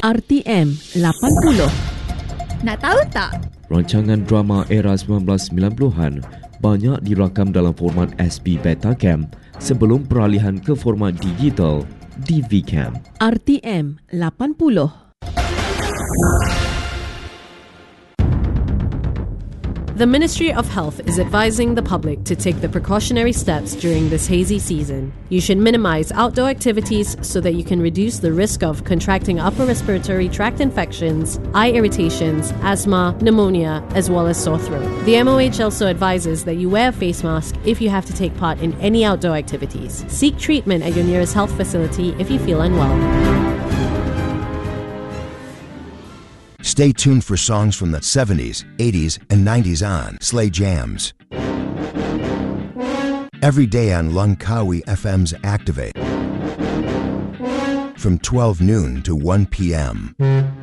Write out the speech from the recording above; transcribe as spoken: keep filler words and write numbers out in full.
R T M lapan puluh. Nak tahu tak? Rancangan drama era sembilan belas sembilan puluhan banyak dirakam dalam format S B Betacam sebelum peralihan ke format digital D V Cam. R T M lapan puluh. The Ministry of Health is advising the public to take the precautionary steps during this hazy season. You should minimize outdoor activities so that you can reduce the risk of contracting upper respiratory tract infections, eye irritations, asthma, pneumonia, as well as sore throat. The M O H also advises that you wear a face mask if you have to take part in any outdoor activities. Seek treatment at your nearest health facility if you feel unwell. Stay tuned for songs from the seventies, eighties, and nineties on Slay Jams. Every day on Langkawi F M's Activate from twelve noon to one p m